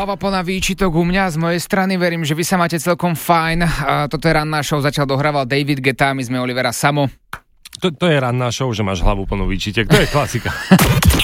hlava plná výčitok u mňa z mojej strany. Verím, že vy sa máte celkom fajn. Toto je ranná show, zatiaľ dohrával David Guetta, my sme Olivera Samo. To je ranná show, že máš hlavu plnú výčitek, to je klasika.